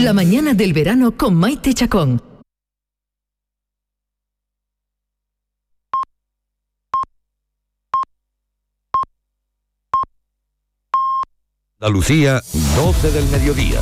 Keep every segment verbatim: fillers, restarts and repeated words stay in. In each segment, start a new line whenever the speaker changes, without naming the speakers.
La mañana del verano con Maite Chacón.
Andalucía, doce del mediodía.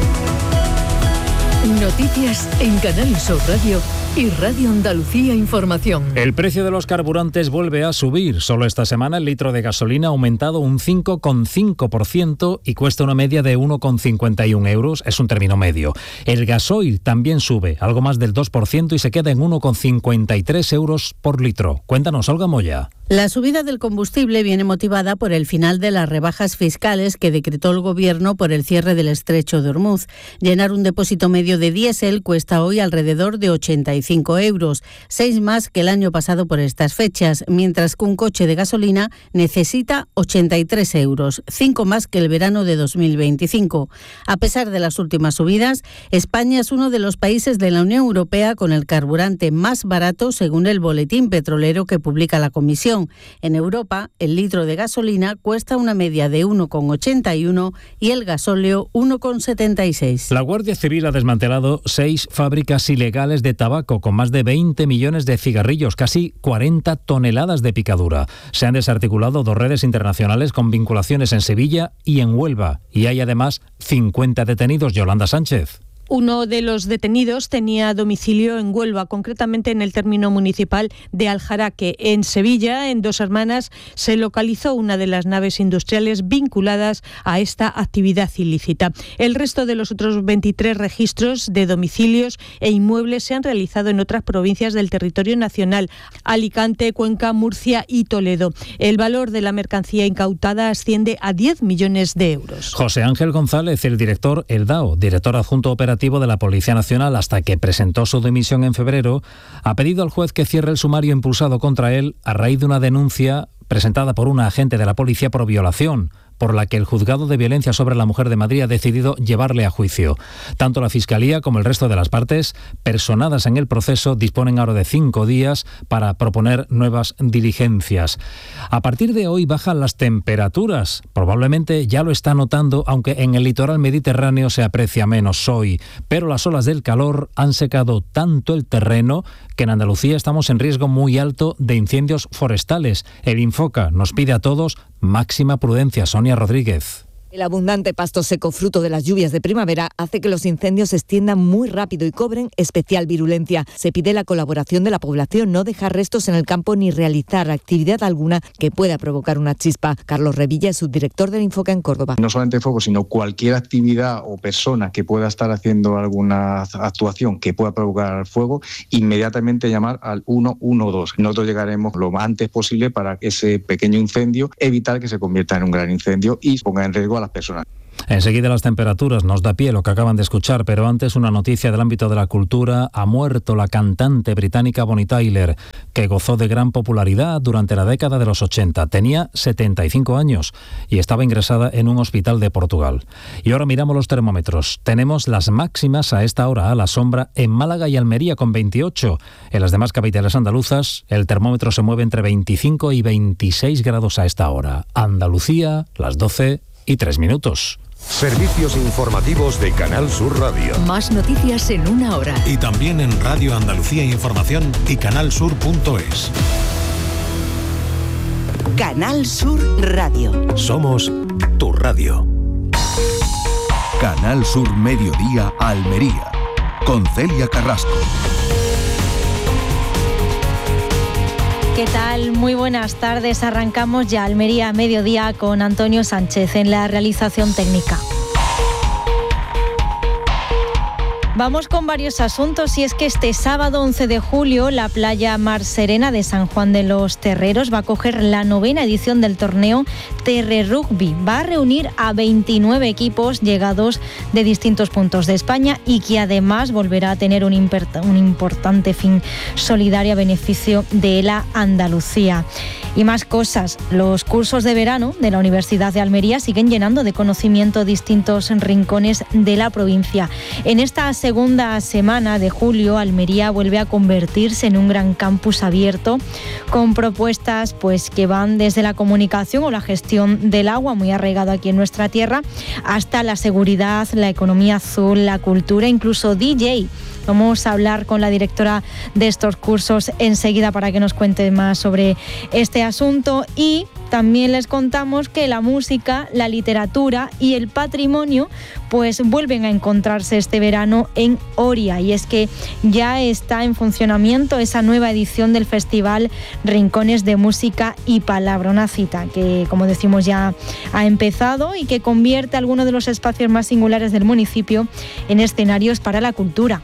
Noticias en Canal Sur Radio y Radio Andalucía Información.
El precio de los carburantes vuelve a subir. Solo esta semana el litro de gasolina ha aumentado un cinco coma cinco por ciento y cuesta una media de uno coma cincuenta y uno euros. Es un término medio. El gasoil también sube, algo más del dos por ciento y se queda en uno coma cincuenta y tres euros por litro. Cuéntanos, Olga Moya.
La subida del combustible viene motivada por el final de las rebajas fiscales que decretó el Gobierno por el cierre del estrecho de Hormuz. Llenar un depósito medio de diésel cuesta hoy alrededor de ochenta y cinco euros, seis más que el año pasado por estas fechas, mientras que un coche de gasolina necesita ochenta y tres euros, cinco más que el verano de dos mil veinticinco. A pesar de las últimas subidas, España es uno de los países de la Unión Europea con el carburante más barato según el boletín petrolero que publica la Comisión. En Europa, el litro de gasolina cuesta una media de uno coma ochenta y uno y el gasóleo uno coma setenta y seis.
La Guardia Civil ha desmantelado seis fábricas ilegales de tabaco con más de veinte millones de cigarrillos, casi cuarenta toneladas de picadura. Se han desarticulado dos redes internacionales con vinculaciones en Sevilla y en Huelva. Y hay además cincuenta detenidos. Yolanda Sánchez.
Uno de los detenidos tenía domicilio en Huelva, concretamente en el término municipal de Aljaraque. En Sevilla, en Dos Hermanas, se localizó una de las naves industriales vinculadas a esta actividad ilícita. El resto de los otros veintitrés registros de domicilios e inmuebles se han realizado en otras provincias del territorio nacional: Alicante, Cuenca, Murcia y Toledo. El valor de la mercancía incautada asciende a diez millones de euros.
José Ángel González, el director Eldao, director adjunto operativo de la Policía Nacional hasta que presentó su dimisión en febrero, ha pedido al juez que cierre el sumario impulsado contra él a raíz de una denuncia presentada por una agente de la policía por violación, por la que el Juzgado de Violencia sobre la Mujer de Madrid ha decidido llevarle a juicio. Tanto la Fiscalía como el resto de las partes personadas en el proceso disponen ahora de cinco días para proponer nuevas diligencias. A partir de hoy bajan las temperaturas. Probablemente ya lo está notando, aunque en el litoral mediterráneo se aprecia menos hoy. Pero las olas del calor han secado tanto el terreno que en Andalucía estamos en riesgo muy alto de incendios forestales. El Infoca nos pide a todos máxima prudencia. Sonia Rodríguez.
El abundante pasto seco fruto de las lluvias de primavera hace que los incendios se extiendan muy rápido y cobren especial virulencia. Se pide la colaboración de la población, no dejar restos en el campo ni realizar actividad alguna que pueda provocar una chispa. Carlos Revilla es subdirector del Infoca en Córdoba.
No solamente fuego, sino cualquier actividad o persona que pueda estar haciendo alguna actuación que pueda provocar fuego, inmediatamente llamar al uno uno dos. Nosotros llegaremos lo antes posible para ese pequeño incendio, evitar que se convierta en un gran incendio y ponga en riesgo a las personas.
Enseguida las temperaturas, nos da pie lo que acaban de escuchar, pero antes una noticia del ámbito de la cultura. Ha muerto la cantante británica Bonnie Tyler, que gozó de gran popularidad durante la década de los ochenta. Tenía setenta y cinco años y estaba ingresada en un hospital de Portugal. Y ahora miramos los termómetros. Tenemos las máximas a esta hora a la sombra en Málaga y Almería con veintiocho. En las demás capitales andaluzas el termómetro se mueve entre veinticinco y veintiséis grados a esta hora. Andalucía, las doce y tres minutos.
Servicios informativos de Canal Sur Radio.
Más noticias en una hora.
Y también en Radio Andalucía Información y canalsur punto es.
Canal Sur Radio.
Somos tu radio.
Canal Sur Mediodía Almería, con Celia Carrasco.
¿Qué tal? Muy buenas tardes. Arrancamos ya Almería Mediodía con Antonio Sánchez en la realización técnica. Vamos con varios asuntos y es que este sábado once de julio la playa Mar Serena de San Juan de los Terreros va a acoger la novena edición del torneo Terre Rugby. Va a reunir a veintinueve equipos llegados de distintos puntos de España y que además volverá a tener un, impert- un importante fin solidario a beneficio de la Andalucía. Y más cosas, los cursos de verano de la Universidad de Almería siguen llenando de conocimiento distintos rincones de la provincia. En esta segunda semana de julio, Almería vuelve a convertirse en un gran campus abierto con propuestas pues, que van desde la comunicación o la gestión del agua, muy arraigado aquí en nuestra tierra, hasta la seguridad, la economía azul, la cultura, incluso D J. Vamos a hablar con la directora de estos cursos enseguida para que nos cuente más sobre este asunto, y también les contamos que la música, la literatura y el patrimonio pues vuelven a encontrarse este verano en Oria, y es que ya está en funcionamiento esa nueva edición del Festival Rincones de Música y Palabra, una cita que, como decimos, ya ha empezado y que convierte algunos de los espacios más singulares del municipio en escenarios para la cultura.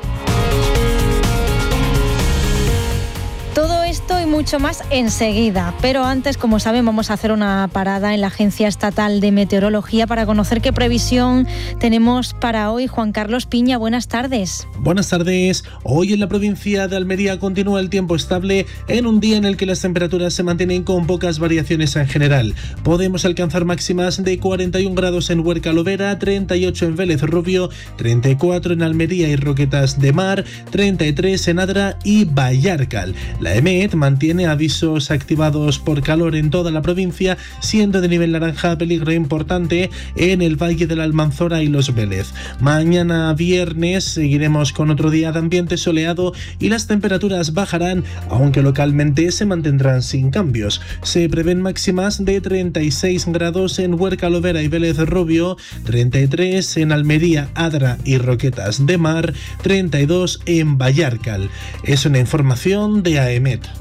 Todo esto y mucho más enseguida, pero antes, como saben, vamos a hacer una parada en la Agencia Estatal de Meteorología para conocer qué previsión tenemos para hoy. Juan Carlos Piña, buenas tardes.
Buenas tardes. Hoy en la provincia de Almería continúa el tiempo estable en un día en el que las temperaturas se mantienen con pocas variaciones en general. Podemos alcanzar máximas de cuarenta y un grados en Huerca Lovera, treinta y ocho en Vélez Rubio, treinta y cuatro en Almería y Roquetas de Mar, treinta y tres en Adra y Vallarcal. La EMET mantiene avisos activados por calor en toda la provincia, siendo de nivel naranja peligro importante en el Valle de la Almanzora y Los Vélez. Mañana viernes seguiremos con otro día de ambiente soleado y las temperaturas bajarán, aunque localmente se mantendrán sin cambios. Se prevén máximas de treinta y seis grados en Huerca Lovera y Vélez Rubio, treinta y tres en Almería, Adra y Roquetas de Mar, treinta y dos en Vallarcal. Es una información de A E M E T.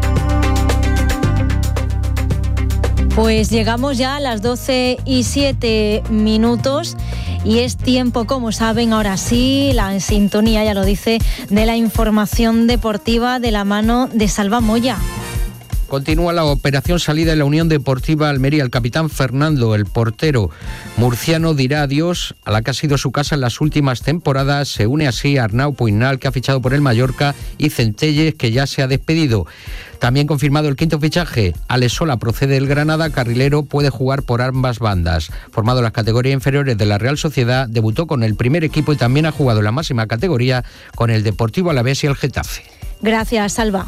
Pues llegamos ya a las doce y siete minutos y es tiempo, como saben, ahora sí, la sintonía, ya lo dice, de la información deportiva de la mano de Salva Moya.
Continúa la operación salida de la Unión Deportiva Almería. El capitán Fernando, el portero murciano, dirá adiós a la que ha sido su casa en las últimas temporadas. Se une así a Arnau Puignal, que ha fichado por el Mallorca, y Centelles, que ya se ha despedido. También confirmado el quinto fichaje. Alex Sola procede del Granada, carrilero, puede jugar por ambas bandas. Formado en las categorías inferiores de la Real Sociedad, debutó con el primer equipo y también ha jugado en la máxima categoría con el Deportivo Alavés y el Getafe.
Gracias, Salva.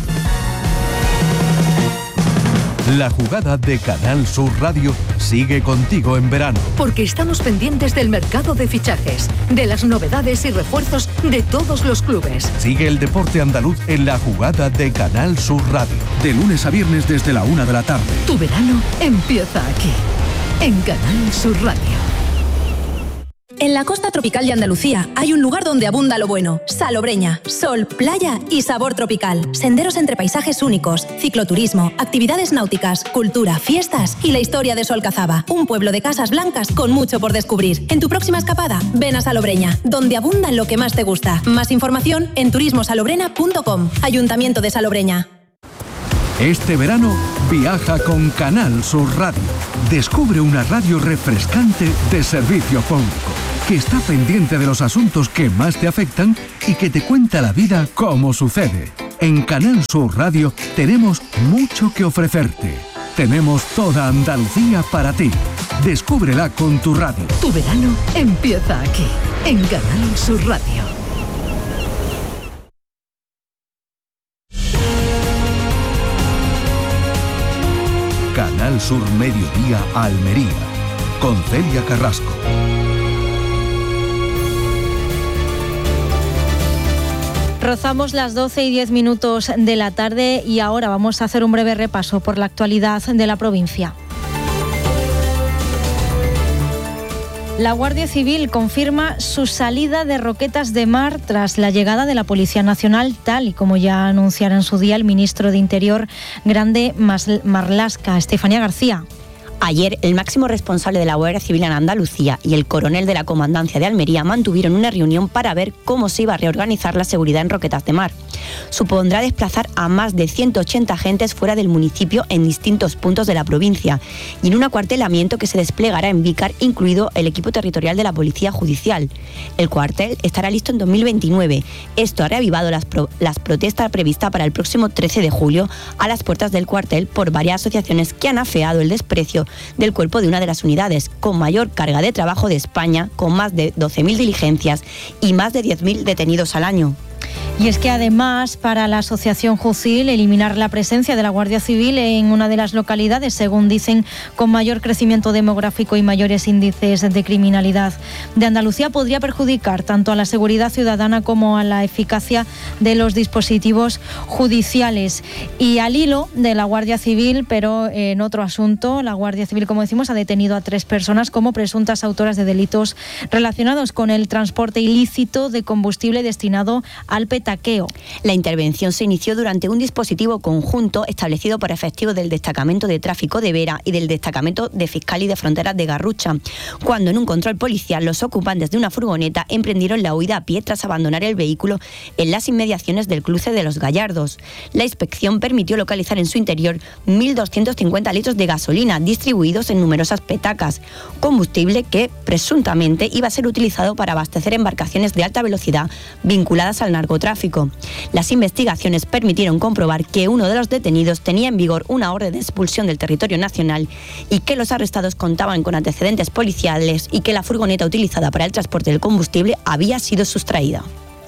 La jugada de Canal Sur Radio sigue contigo en verano.
Porque estamos pendientes del mercado de fichajes, de las novedades y refuerzos de todos los clubes.
Sigue el deporte andaluz en la jugada de Canal Sur Radio. De lunes a viernes desde la una de la tarde.
Tu verano empieza aquí, en Canal Sur Radio.
En la costa tropical de Andalucía hay un lugar donde abunda lo bueno. Salobreña, sol, playa y sabor tropical. Senderos entre paisajes únicos, cicloturismo, actividades náuticas, cultura, fiestas y la historia de Solcazaba. Un pueblo de casas blancas con mucho por descubrir. En tu próxima escapada, ven a Salobreña, donde abunda lo que más te gusta. Más información en turismo salobrena punto com. Ayuntamiento de Salobreña.
Este verano viaja con Canal Sur Radio. Descubre una radio refrescante de servicio público, que está pendiente de los asuntos que más te afectan y que te cuenta la vida como sucede. En Canal Sur Radio tenemos mucho que ofrecerte. Tenemos toda Andalucía para ti. Descúbrela con tu radio.
Tu verano empieza aquí, en Canal Sur Radio.
Canal Sur Mediodía Almería, con Celia Carrasco.
Rozamos las doce y diez minutos de la tarde y ahora vamos a hacer un breve repaso por la actualidad de la provincia. La Guardia Civil confirma su salida de Roquetas de Mar tras la llegada de la Policía Nacional, tal y como ya anunciara en su día el ministro de Interior, Grande Marlaska. Estefanía García.
Ayer, el máximo responsable de la Guardia Civil en Andalucía y el coronel de la Comandancia de Almería mantuvieron una reunión para ver cómo se iba a reorganizar la seguridad en Roquetas de Mar. Supondrá desplazar a más de ciento ochenta agentes fuera del municipio en distintos puntos de la provincia y en un acuartelamiento que se desplegará en Vícar, incluido el equipo territorial de la Policía Judicial. El cuartel estará listo en dos mil veintinueve. Esto ha reavivado las, pro, las protestas previstas para el próximo trece de julio a las puertas del cuartel por varias asociaciones que han afeado el desprecio del cuerpo de una de las unidades con mayor carga de trabajo de España, con más de doce mil diligencias y más de diez mil detenidos al año.
Y es que además, para la Asociación Jucil, eliminar la presencia de la Guardia Civil en una de las localidades, según dicen, con mayor crecimiento demográfico y mayores índices de criminalidad de Andalucía, podría perjudicar tanto a la seguridad ciudadana como a la eficacia de los dispositivos judiciales. Y al hilo de la Guardia Civil, pero en otro asunto, la Guardia Civil, como decimos, ha detenido a tres personas como presuntas autoras de delitos relacionados con el transporte ilícito de combustible destinado al petaqueo.
La intervención se inició durante un dispositivo conjunto establecido por efectivos del Destacamento de Tráfico de Vera y del Destacamento de Fiscal y de Fronteras de Garrucha, cuando en un control policial los ocupantes de una furgoneta emprendieron la huida a pie tras abandonar el vehículo en las inmediaciones del cruce de Los Gallardos. La inspección permitió localizar en su interior mil doscientos cincuenta litros de gasolina distribuidos en numerosas petacas, combustible que presuntamente iba a ser utilizado para abastecer embarcaciones de alta velocidad vinculadas al narcotráfico. Las investigaciones permitieron comprobar que uno de los detenidos tenía en vigor una orden de expulsión del territorio nacional y que los arrestados contaban con antecedentes policiales y que la furgoneta utilizada para el transporte del combustible había sido sustraída.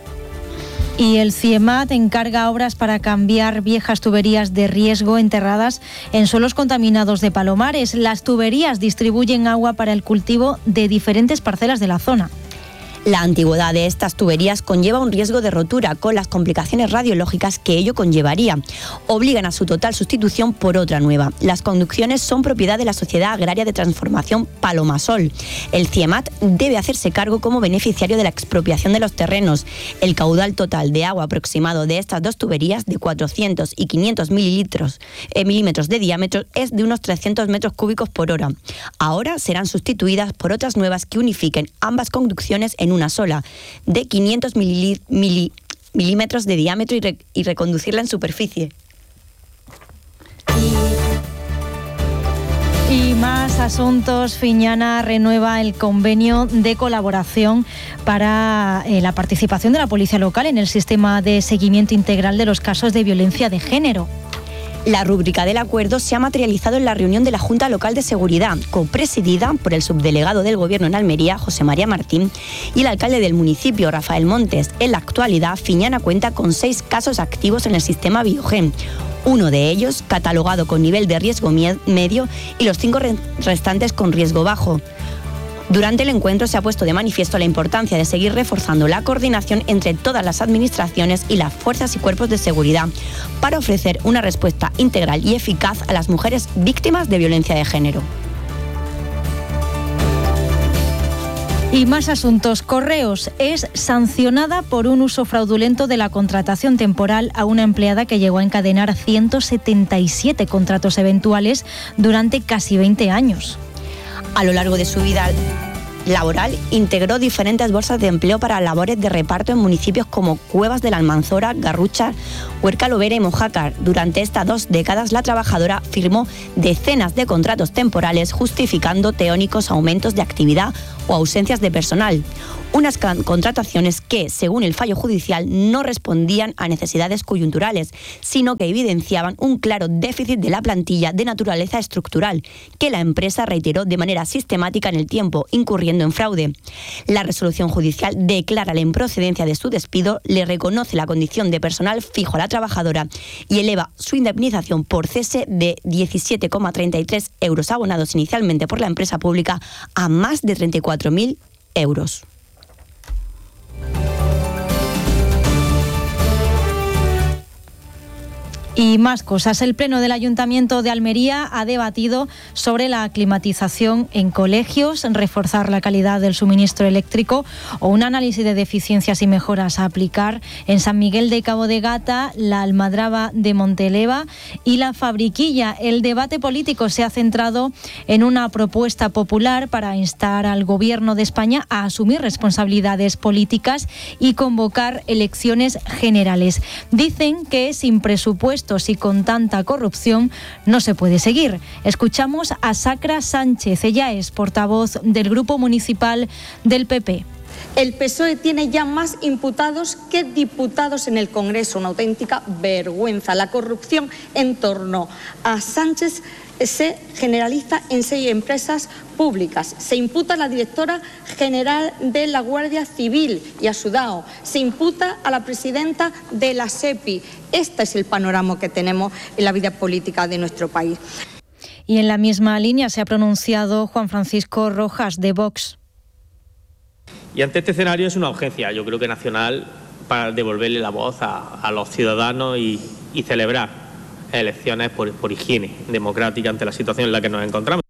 Y el CIEMAT encarga obras para cambiar viejas tuberías de riesgo enterradas en suelos contaminados de Palomares. Las tuberías distribuyen agua para el cultivo de diferentes parcelas de la zona.
La antigüedad de estas tuberías conlleva un riesgo de rotura con las complicaciones radiológicas que ello conllevaría. Obligan a su total sustitución por otra nueva. Las conducciones son propiedad de la Sociedad Agraria de Transformación Palomasol. El CIEMAT debe hacerse cargo como beneficiario de la expropiación de los terrenos. El caudal total de agua aproximado de estas dos tuberías, de cuatrocientos y quinientos mililitros, eh, milímetros de diámetro, es de unos trescientos metros cúbicos por hora. Ahora serán sustituidas por otras nuevas que unifiquen ambas conducciones en una sola, de quinientos mili, mili, milímetros de diámetro y, re, y reconducirla en superficie.
Y más asuntos. Fiñana renueva el convenio de colaboración para eh, la participación de la policía local en el sistema de seguimiento integral de los casos de violencia de género.
La rúbrica del acuerdo se ha materializado en la reunión de la Junta Local de Seguridad, copresidida por el subdelegado del Gobierno en Almería, José María Martín, y el alcalde del municipio, Rafael Montes. En la actualidad, Fiñana cuenta con seis casos activos en el sistema Biogen, uno de ellos catalogado con nivel de riesgo medio y los cinco restantes con riesgo bajo. Durante el encuentro se ha puesto de manifiesto la importancia de seguir reforzando la coordinación entre todas las administraciones y las fuerzas y cuerpos de seguridad para ofrecer una respuesta integral y eficaz a las mujeres víctimas de violencia de género.
Y más asuntos. Correos es sancionada por un uso fraudulento de la contratación temporal a una empleada que llegó a encadenar ciento setenta y siete contratos eventuales durante casi veinte años.
A lo largo de su vida laboral, integró diferentes bolsas de empleo para labores de reparto en municipios como Cuevas de la Almanzora, Garrucha, Huerca Lovera y Mojácar. Durante estas dos décadas, la trabajadora firmó decenas de contratos temporales justificando teónicos aumentos de actividad o ausencias de personal. Unas contrataciones que, según el fallo judicial, no respondían a necesidades coyunturales, sino que evidenciaban un claro déficit de la plantilla de naturaleza estructural, que la empresa reiteró de manera sistemática en el tiempo, incurriendo en fraude. La resolución judicial declara la improcedencia de su despido, le reconoce la condición de personal fijo a la trabajadora y eleva su indemnización por cese de diecisiete coma treinta y tres euros abonados inicialmente por la empresa pública a más de treinta y cuatro mil euros.
Y más cosas. El Pleno del Ayuntamiento de Almería ha debatido sobre la climatización en colegios, reforzar la calidad del suministro eléctrico o un análisis de deficiencias y mejoras a aplicar en San Miguel de Cabo de Gata, la Almadraba de Monteleva y la Fabriquilla. El debate político se ha centrado en una propuesta popular para instar al Gobierno de España a asumir responsabilidades políticas y convocar elecciones generales. Dicen que sin presupuesto y con tanta corrupción no se puede seguir. Escuchamos a Sacra Sánchez, ella es portavoz del Grupo Municipal del P P.
El P S O E tiene ya más imputados que diputados en el Congreso, una auténtica vergüenza. La corrupción en torno a Sánchez se generaliza en seis empresas públicas. Se imputa a la directora general de la Guardia Civil y a Sudao. Se imputa a la presidenta de la SEPI. Este es el panorama que tenemos en la vida política de nuestro país.
Y en la misma línea se ha pronunciado Juan Francisco Rojas, de Vox.
Y ante este escenario es una urgencia, yo creo que nacional, para devolverle la voz a, a los ciudadanos y, y celebrar elecciones por, por higiene democrática ante la situación en la que nos encontramos.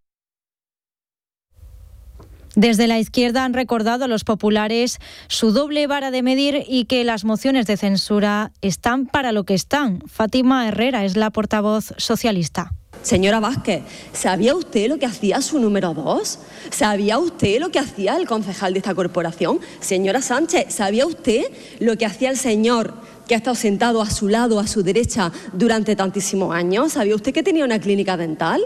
Desde la izquierda han recordado a los populares su doble vara de medir y que las mociones de censura están para lo que están. Fátima Herrera es la portavoz socialista.
Señora Vázquez, ¿sabía usted lo que hacía su número dos? ¿Sabía usted lo que hacía el concejal de esta corporación? Señora Sánchez, ¿sabía usted lo que hacía el señor que ha estado sentado a su lado, a su derecha, durante tantísimos años? ¿Sabía usted que tenía una clínica dental?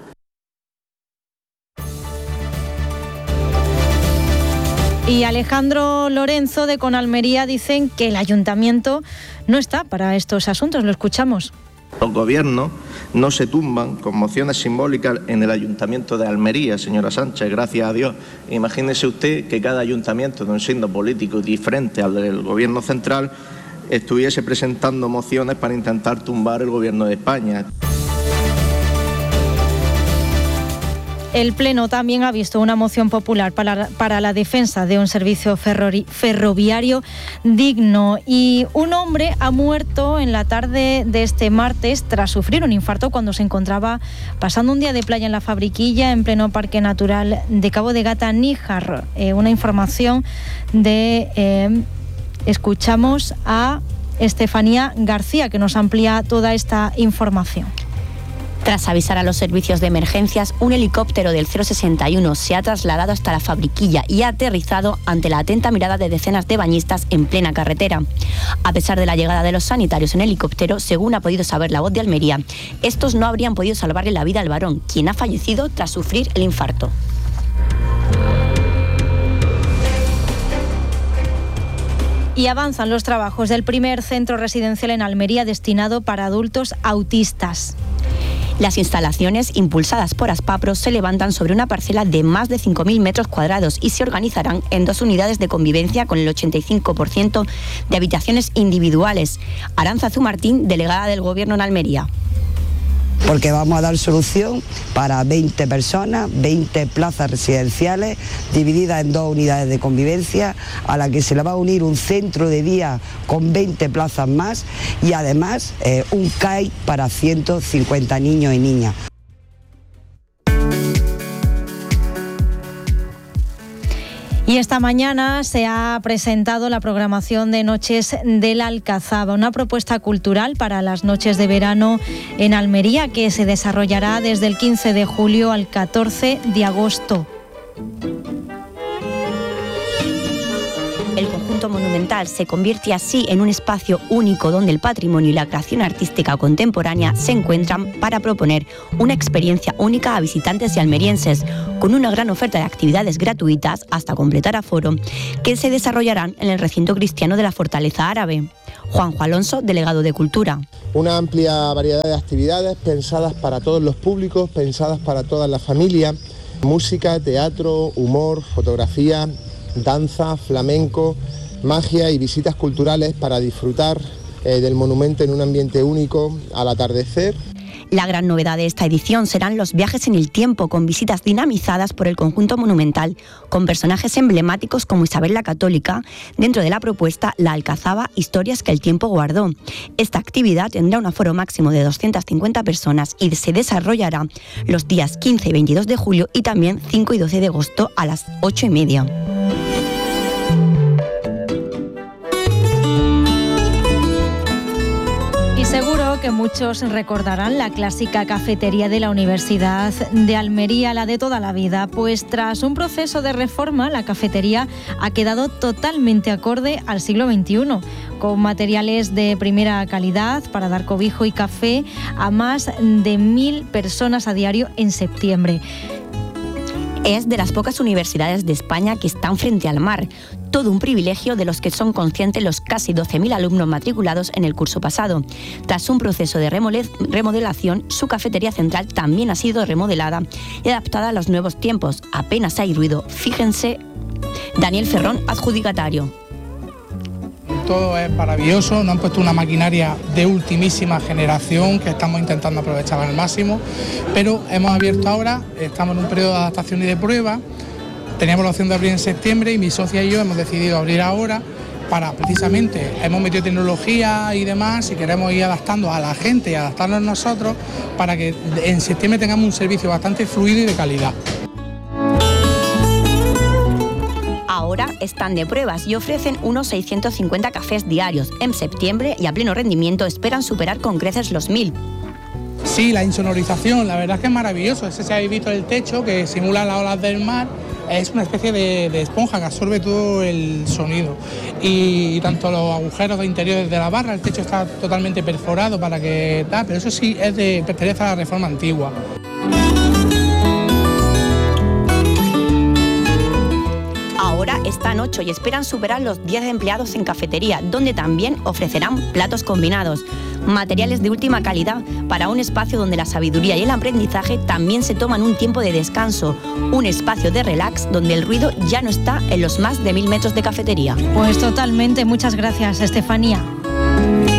Y Alejandro Lorenzo de Conalmería dicen que el ayuntamiento no está para estos asuntos. Lo escuchamos.
Los gobiernos no se tumban con mociones simbólicas en el Ayuntamiento de Almería, señora Sánchez, gracias a Dios. Imagínese usted que cada ayuntamiento de un signo político diferente al del gobierno central estuviese presentando mociones para intentar tumbar el gobierno de España.
El Pleno también ha visto una moción popular para, para la defensa de un servicio ferrovi- ferroviario digno. Y un hombre ha muerto en la tarde de este martes tras sufrir un infarto cuando se encontraba pasando un día de playa en la Fabriquilla, en pleno Parque Natural de Cabo de Gata, Níjar. Eh, una información de... Eh, escuchamos a Estefanía García, que nos amplía toda esta información.
Tras avisar a los servicios de emergencias, un helicóptero del cero sesenta y uno se ha trasladado hasta la Fabriquilla y ha aterrizado ante la atenta mirada de decenas de bañistas en plena carretera. A pesar de la llegada de los sanitarios en helicóptero, según ha podido saber La Voz de Almería, estos no habrían podido salvarle la vida al varón, quien ha fallecido tras sufrir el infarto.
Y avanzan los trabajos del primer centro residencial en Almería destinado para adultos autistas.
Las instalaciones, impulsadas por Aspapro, se levantan sobre una parcela de más de cinco mil metros cuadrados y se organizarán en dos unidades de convivencia con el ochenta y cinco por ciento de habitaciones individuales. Arantza Martín, delegada del Gobierno en Almería.
Porque vamos a dar solución para veinte personas, veinte plazas residenciales divididas en dos unidades de convivencia, a la que se le va a unir un centro de día con veinte plazas más y además eh, un C A I para ciento cincuenta niños y niñas.
Y esta mañana se ha presentado la programación de Noches del Alcazaba, una propuesta cultural para las noches de verano en Almería que se desarrollará desde el quince de julio al catorce de agosto.
El conjunto monumental se convierte así en un espacio único donde el patrimonio y la creación artística contemporánea se encuentran para proponer una experiencia única a visitantes y almerienses, con una gran oferta de actividades gratuitas hasta completar aforo, que se desarrollarán en el recinto cristiano de la Fortaleza Árabe. Juanjo Alonso, delegado de Cultura.
Una amplia variedad de actividades pensadas para todos los públicos, pensadas para toda la familia. Música, teatro, humor, fotografía, danza, flamenco, magia y visitas culturales para disfrutar eh, del monumento en un ambiente único al atardecer.
La gran novedad de esta edición serán los viajes en el tiempo, con visitas dinamizadas por el conjunto monumental, con personajes emblemáticos como Isabel la Católica, dentro de la propuesta La Alcazaba, historias que el tiempo guardó. Esta actividad tendrá un aforo máximo de doscientas cincuenta personas y se desarrollará los días quince y veintidós de julio y también cinco y doce de agosto a las ocho y media.
Y seguro que muchos recordarán la clásica cafetería de la Universidad de Almería, la de toda la vida, pues tras un proceso de reforma, la cafetería ha quedado totalmente acorde al siglo veintiuno, con materiales de primera calidad para dar cobijo y café a más de mil personas a diario en septiembre.
Es de las pocas universidades de España que están frente al mar. Todo un privilegio de los que son conscientes los casi doce mil alumnos matriculados en el curso pasado. Tras un proceso de remodelación, su cafetería central también ha sido remodelada y adaptada a los nuevos tiempos. Apenas hay ruido. Fíjense, Daniel Ferrón, adjudicatario.
Todo es maravilloso, nos han puesto una maquinaria de ultimísima generación que estamos intentando aprovechar al máximo, pero hemos abierto ahora, estamos en un periodo de adaptación y de prueba, teníamos la opción de abrir en septiembre y mi socia y yo hemos decidido abrir ahora para precisamente, hemos metido tecnología y demás y queremos ir adaptando a la gente y adaptarnos nosotros para que en septiembre tengamos un servicio bastante fluido y de calidad.
Ahora están de pruebas y ofrecen unos seiscientos cincuenta cafés diarios. En septiembre y a pleno rendimiento esperan superar con creces los mil.
Sí, la insonorización, la verdad es que es maravilloso. Ese, si habéis visto el techo que simula las olas del mar, es una especie de, de esponja que absorbe todo el sonido. Y, y tanto los agujeros de interiores de la barra, el techo está totalmente perforado para que tal, pero eso sí es de, pertenece a la reforma antigua.
Ahora están ocho y esperan superar los diez empleados en cafetería, donde también ofrecerán platos combinados, materiales de última calidad para un espacio donde la sabiduría y el aprendizaje también se toman un tiempo de descanso, un espacio de relax donde el ruido ya no está en los más de mil metros de cafetería.
Pues totalmente, muchas gracias, Estefanía.